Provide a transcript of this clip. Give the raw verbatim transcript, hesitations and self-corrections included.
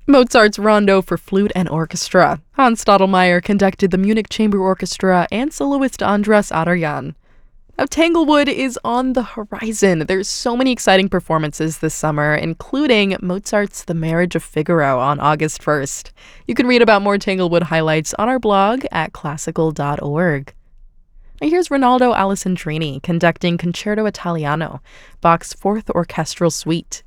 Mozart's Rondo for Flute and Orchestra. Hans Stadelmeier conducted the Munich Chamber Orchestra and soloist Andras Adorjan. Now, Tanglewood is on the horizon. There's so many exciting performances this summer, including Mozart's The Marriage of Figaro on August first. You can read about more Tanglewood highlights on our blog at classical dot org. Now here's Rinaldo Alessandrini conducting Concerto Italiano, Bach's Fourth Orchestral Suite.